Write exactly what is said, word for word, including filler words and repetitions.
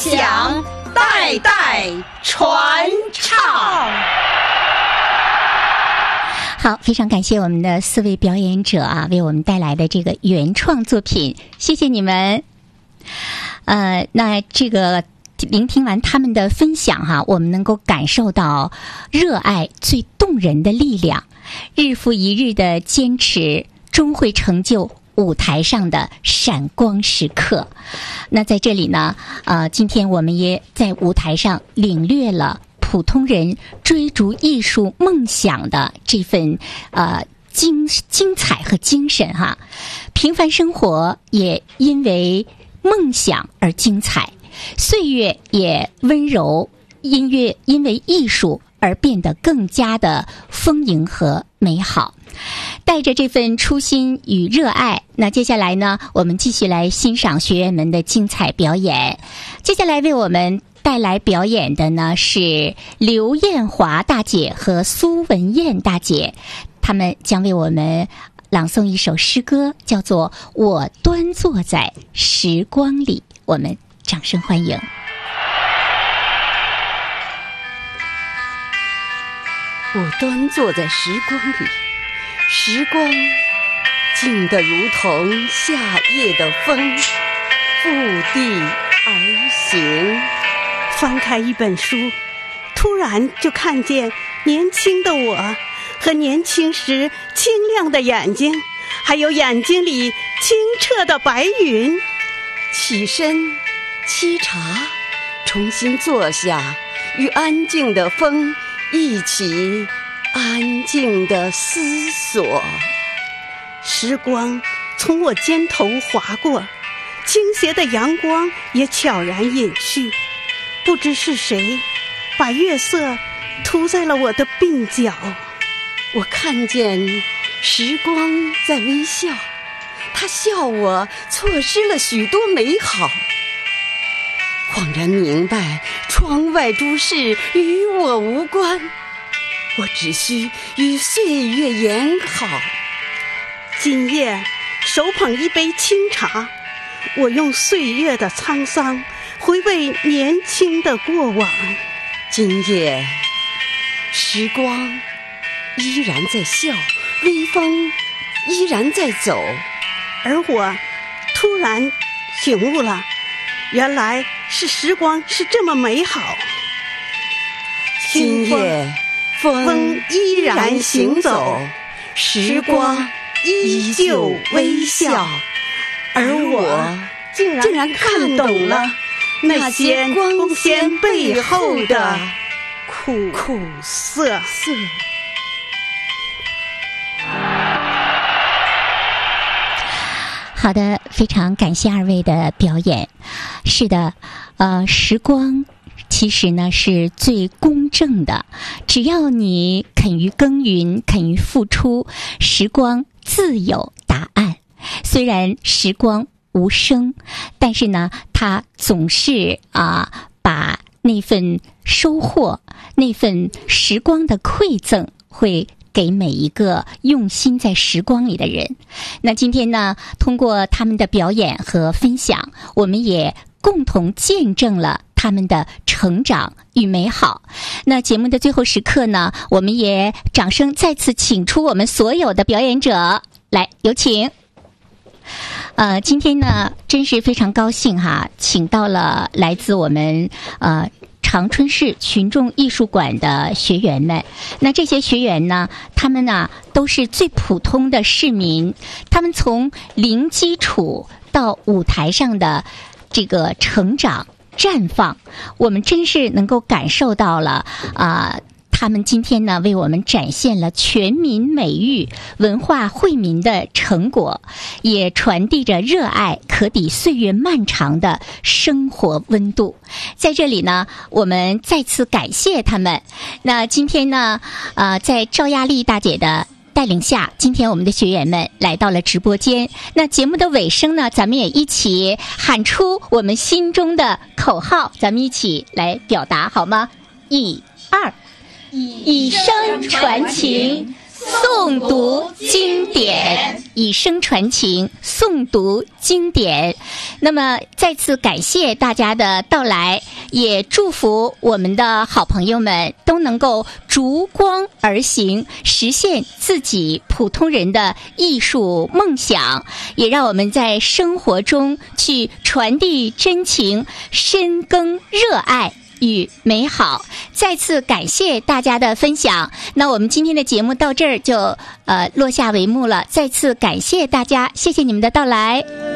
享，代代传唱。 好，非常感谢我们的四位表演者啊，为我们带来的这个原创作品，谢谢你们。呃，那这个聆听完他们的分享哈、啊，我们能够感受到热爱最动人的力量，日复一日的坚持，终会成就舞台上的闪光时刻。那在这里呢，呃，今天我们也在舞台上领略了普通人追逐艺术梦想的这份呃精精彩和精神哈。平凡生活也因为梦想而精彩，岁月也温柔，音乐因为艺术而变得更加的丰盈和美好。带着这份初心与热爱，那接下来呢，我们继续来欣赏学员们的精彩表演。接下来为我们带来表演的呢是刘艳华大姐和苏文燕大姐，他们将为我们朗诵一首诗歌，叫做《我端坐在时光里》。我们掌声欢迎。 我端坐在时光里，时光静得如同夏夜的风，覆地而行。 翻开一本书，突然就看见年轻的我和年轻时清亮的眼睛，还有眼睛里清澈的白云。 起身沏茶，重新坐下，与安静的风一起安静地思索。 时光从我肩头划过，倾斜的阳光也悄然隐去。不知是谁把月色涂在了我的鬓角。 我看见时光在微笑，他笑我错失了许多美好。恍然明白，窗外诸事与我无关，我只需与岁月言好。 今夜手捧一杯清茶，我用岁月的沧桑回味年轻的过往。 今夜时光依然在笑，微风依然在走， 而我突然醒悟了，原来是时光是这么美好。 今夜风依然行走，时光依旧微笑，而我竟然看懂了那些光鲜背后的苦苦涩涩。 好的，非常感谢二位的表演。是的，呃，时光其实呢是最公正的，只要你肯于耕耘，肯于付出，时光自有答案。虽然时光无声，但是呢，它总是啊、呃，把那份收获，那份时光的馈赠会给每一个用心在时光里的人。那今天呢，通过他们的表演和分享，我们也共同见证了他们的成长与美好。那节目的最后时刻呢，我们也掌声再次请出我们所有的表演者来，有请。呃，今天呢，真是非常高兴哈，请到了来自我们呃长春市群众艺术馆的学员们。那这些学员呢，他们呢都是最普通的市民，他们从零基础到舞台上的这个成长绽放，我们真是能够感受到了啊、呃。他们今天呢，为我们展现了全民美育、文化惠民的成果，也传递着热爱可抵岁月漫长的生活温度。在这里呢，我们再次感谢他们。那今天呢，呃，在赵亚丽大姐的带领下，今天我们的学员们来到了直播间。那节目的尾声呢，咱们也一起喊出我们心中的口号，咱们一起来表达好吗？一、二。以声传情， 诵读经典，以声传情，诵读经典。那么再次感谢大家的到来，也祝福我们的好朋友们都能够逐光而行，实现自己普通人的艺术梦想，也让我们在生活中去传递真情，深耕热爱与美好。再次感谢大家的分享，那我们今天的节目到这儿就呃落下帷幕了。再次感谢大家，谢谢你们的到来。